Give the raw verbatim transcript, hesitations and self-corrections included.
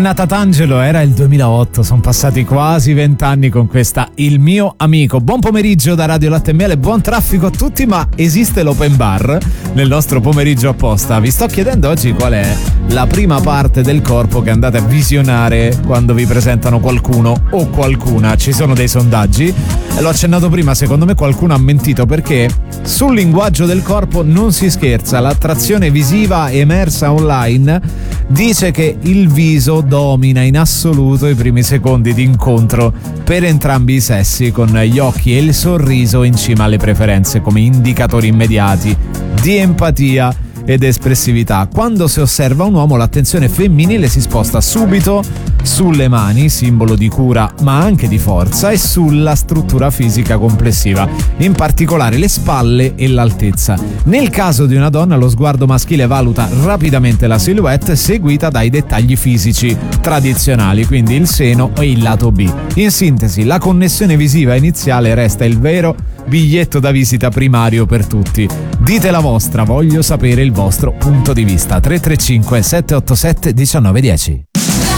Anna Tatangelo, era il duemilaotto, sono passati quasi vent'anni con questa Il mio amico. Buon pomeriggio da Radio Latte e Miele, buon traffico a tutti, ma esiste l'open bar nel nostro pomeriggio apposta? Vi sto chiedendo oggi qual è la prima parte del corpo che andate a visionare quando vi presentano qualcuno o qualcuna. Ci sono dei sondaggi, e l'ho accennato prima, secondo me qualcuno ha mentito, perché sul linguaggio del corpo non si scherza. L'attrazione visiva emersa online dice che il viso domina in assoluto i primi secondi di incontro per entrambi i sessi, con gli occhi e il sorriso in cima alle preferenze come indicatori immediati di empatia ed espressività. Quando si osserva un uomo, l'attenzione femminile si sposta subito sulle mani, simbolo di cura ma anche di forza, e sulla struttura fisica complessiva, in particolare le spalle e l'altezza. Nel caso di una donna, lo sguardo maschile valuta rapidamente la silhouette, seguita dai dettagli fisici tradizionali, quindi il seno e il lato B. In sintesi, la connessione visiva iniziale resta il vero biglietto da visita primario per tutti. Dite la vostra, voglio sapere il vostro punto di vista. Tre tre cinque sette otto sette uno nove uno zero.